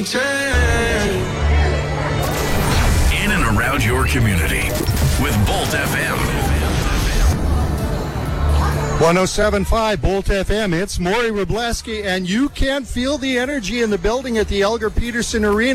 In and around your community with Bolt FM. 107.5 Bolt FM. It's Maury Wrobleski, and you can feel the energy in the building at the Elgar Peterson Arena.